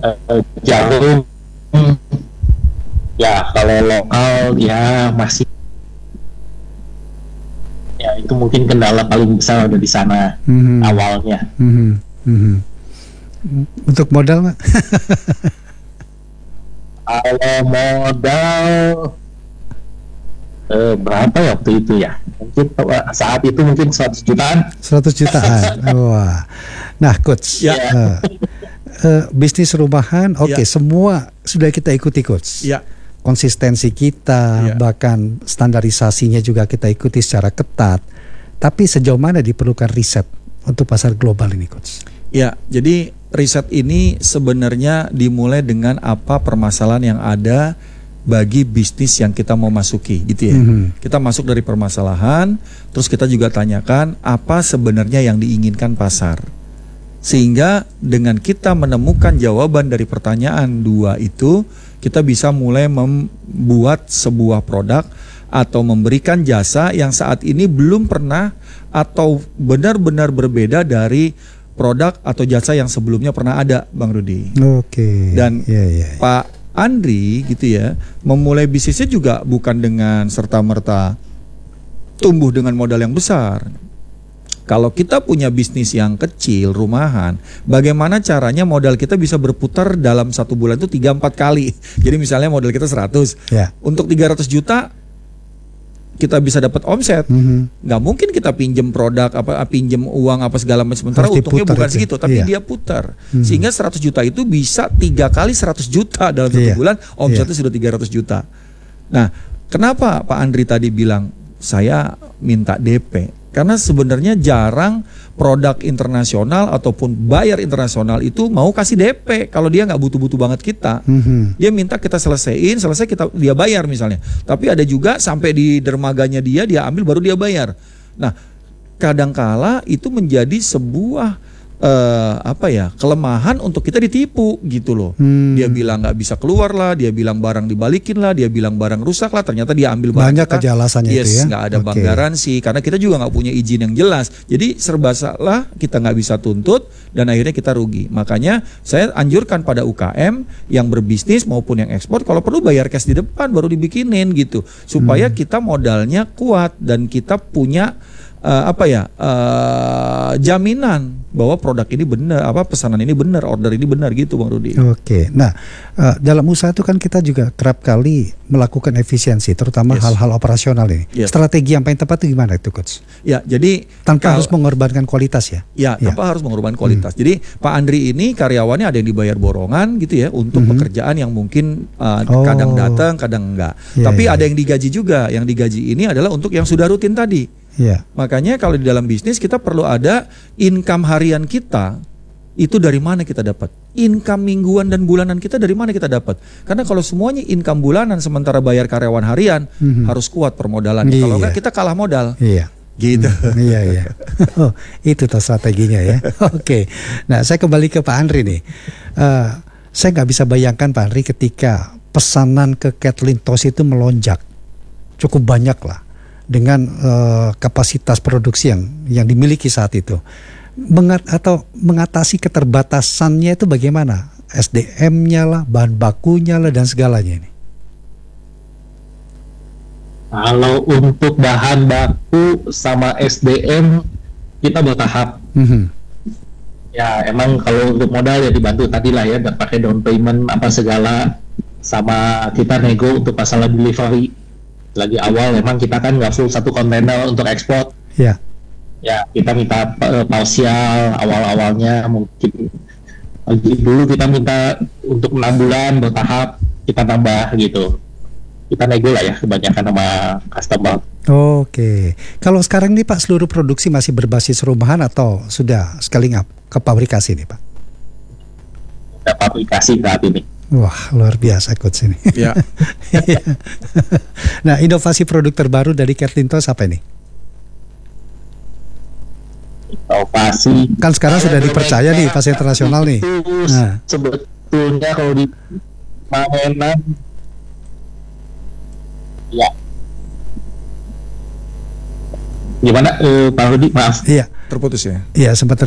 Jarum ya, kalau lokal ya masih, ya itu mungkin kendala paling besar ada di sana awalnya. Untuk modal, Pak? Kalau modal berapa ya waktu itu ya? Mungkin saat itu mungkin 100 jutaan. 100 jutaan. Wah. Nah, coach, Ya. bisnis rumahan, oke, semua sudah kita ikuti, coach. Ya. Konsistensi kita, bahkan standarisasinya juga kita ikuti secara ketat. Tapi sejauh mana diperlukan riset untuk pasar global ini, coach? Ya, jadi riset ini sebenarnya dimulai dengan apa permasalahan yang ada bagi bisnis yang kita mau masuki, gitu ya. Kita masuk dari permasalahan, terus kita juga tanyakan apa sebenarnya yang diinginkan pasar. Sehingga dengan kita menemukan jawaban dari pertanyaan dua itu, kita bisa mulai membuat sebuah produk atau memberikan jasa yang saat ini belum pernah atau benar-benar berbeda dari produk atau jasa yang sebelumnya pernah ada, Bang Rudi. Oke. Dan Pak Andri gitu ya, memulai bisnisnya juga bukan dengan serta-merta tumbuh dengan modal yang besar. Kalau kita punya bisnis yang kecil, rumahan, bagaimana caranya modal kita bisa berputar dalam satu bulan itu 3-4 kali. Jadi misalnya modal kita 100, untuk 300 juta kita bisa dapat omset. Nggak mungkin kita pinjem produk, pinjem uang apa segala macam, sementara untungnya bukan segitu, tapi dia putar. Sehingga 100 juta itu bisa 3 kali 100 juta dalam satu bulan, omsetnya sudah 300 juta. Nah, kenapa Pak Andri tadi bilang saya minta DP? Karena sebenarnya jarang produk internasional ataupun buyer internasional itu mau kasih DP kalau dia nggak butuh-butuh banget kita. Dia minta kita selesai dia bayar misalnya. Tapi ada juga sampai di dermaganya dia ambil baru dia bayar. Nah, kadangkala itu menjadi sebuah kelemahan untuk kita ditipu gitu loh. Dia bilang nggak bisa keluar lah, dia bilang barang dibalikin lah, dia bilang barang rusak lah, ternyata dia ambil barang banyak kita. aja alasannya itu ya. Nggak ada bank garansi karena kita juga nggak punya izin yang jelas. Jadi serba salah, kita nggak bisa tuntut dan akhirnya kita rugi. Makanya saya anjurkan pada UKM yang berbisnis maupun yang ekspor, kalau perlu bayar cash di depan baru dibikinin gitu, supaya kita modalnya kuat dan kita punya jaminan bahwa produk ini benar, pesanan ini benar, order ini benar gitu, Bang Rudi. Oke. Nah, dalam usaha itu kan kita juga kerap kali melakukan efisiensi, terutama hal-hal operasional ini. Strategi yang paling tepat itu gimana itu, coach? Ya, jadi tanpa harus mengorbankan kualitas ya. Tanpa harus mengorbankan kualitas. Jadi Pak Andri ini karyawannya ada yang dibayar borongan gitu ya untuk pekerjaan yang mungkin kadang datang, kadang enggak. Tapi ada yang digaji juga. Yang digaji ini adalah untuk yang sudah rutin tadi. Makanya kalau di dalam bisnis kita perlu ada income harian kita, itu dari mana kita dapat? Income mingguan dan bulanan kita dari mana kita dapat? Karena kalau semuanya income bulanan sementara bayar karyawan harian, harus kuat permodalannya. Kalau enggak kita kalah modal. Gitu. Oh, itu tuh strateginya ya. Oke. Nah, saya kembali ke Pak Andri nih. Saya nggak bisa bayangkan Pak Andri ketika pesanan ke Kathleen Toss itu melonjak cukup banyak lah, dengan kapasitas produksi yang dimiliki saat itu. Mengatasi keterbatasannya itu bagaimana? SDM-nya lah, bahan bakunya lah, dan segalanya ini. Kalau untuk bahan baku sama SDM kita bertahap. Ya emang kalau untuk modal ya dibantu tadi lah ya, pakai down payment apa segala, sama kita nego untuk masalah delivery. Lagi awal memang kita kan nggak full satu kontainer untuk ekspor. Ya kita minta pausial awal-awalnya, mungkin dulu kita minta untuk 6 bulan bertahap, kita tambah gitu. Kita nego lah ya kebanyakan sama customer. Oke. Kalau sekarang nih Pak, seluruh produksi masih berbasis rumahan atau sudah scaling up ke pabrikasi nih Pak? Ada pabrikasi saat ini. Wah, luar biasa coach ini. Ya. Nah, inovasi produk terbaru dari Kathleen Toss apa ini? Inovasi. Kan sekarang sudah dipercaya nih pasar internasional nih. Nah. Sebetulnya kalau di mainan, ya. Gimana Pak Rudi? Maaf. Iya. Terputus ya? Iya, sempat